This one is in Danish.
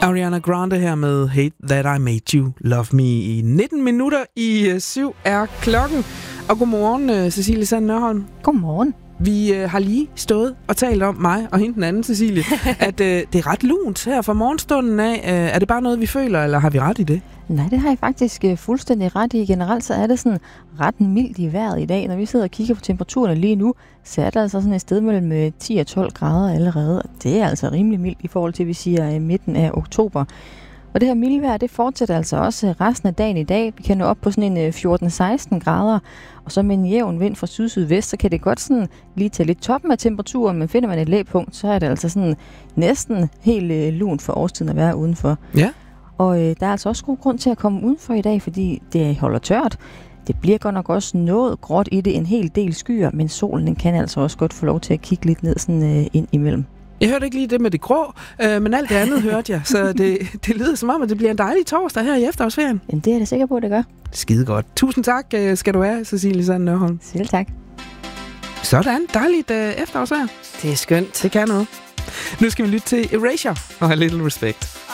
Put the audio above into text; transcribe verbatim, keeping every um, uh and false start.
Ariana Grande her med Hate That I Made You Love Me i nitten minutter i syv er klokken. Og godmorgen, Cecilie Sand Nørholm. Godmorgen. Vi øh, har lige stået og talt om, mig og hende den anden, Cecilie, at øh, det er ret lunt her fra morgenstunden af. Øh, er det bare noget, vi føler, eller har vi ret i det? Nej, det har jeg faktisk øh, fuldstændig ret i. Generelt så er det sådan ret mildt i vejret i dag. Når vi sidder og kigger på temperaturerne lige nu, så er der altså sådan et sted mellem ti og tolv grader allerede. Og det er altså rimelig mildt i forhold til, vi siger, øh, midten af oktober. Og det her mildvejr, det fortsætter altså også resten af dagen i dag. Vi kan nå op på sådan en fjorten til seksten grader, og så med en jævn vind fra syd-sydvest, så kan det godt sådan lige tage lidt toppen af temperaturen, men finder man et lægpunkt, så er det altså sådan næsten helt øh, lunt for årstiden at være udenfor. Ja. Og øh, der er altså også god grund til at komme udenfor i dag, fordi det holder tørt. Det bliver godt nok også noget gråt i det, en hel del skyer, men solen den kan altså også godt få lov til at kigge lidt ned sådan øh, ind imellem. Jeg hørte ikke lige det med det grå, øh, men alt det andet hørte jeg, så det, det lyder som om, at det bliver en dejlig torsdag her i efterårsferien. Jamen, det er jeg da sikker på, at det gør. Skide godt. Tusind tak skal du have, Cecilie Sand Nørholm. Selv tak. Sådan, dejligt øh, efterårsvejr. Det er skønt. Det kan noget. Nu skal vi lytte til Erasure og A Little Respect.